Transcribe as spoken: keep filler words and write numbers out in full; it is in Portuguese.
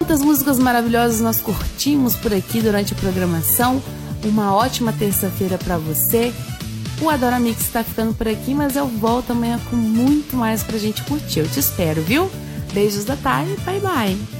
Quantas músicas maravilhosas nós curtimos por aqui durante a programação. Uma ótima terça-feira para você. O Adora Mix está ficando por aqui, mas eu volto amanhã com muito mais pra gente curtir. Eu te espero, viu? Beijos da Thay, bye bye.